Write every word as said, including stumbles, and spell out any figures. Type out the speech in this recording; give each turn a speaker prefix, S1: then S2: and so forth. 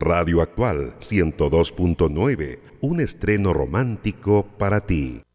S1: Radio Actual ciento dos punto nueve, un estreno romántico para ti.